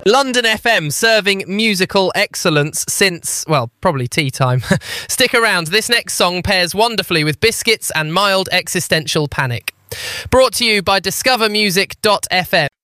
London FM, serving musical excellence since, well, probably tea time. Stick around, this next song pairs wonderfully with biscuits and mild existential panic. Brought to you by discovermusic.fm.